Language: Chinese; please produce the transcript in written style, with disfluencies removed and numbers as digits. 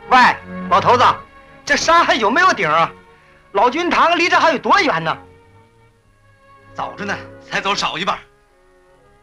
喂，老头子，这山还有没有顶啊？老君堂离这还有多远呢？ 早着呢，才走少一半。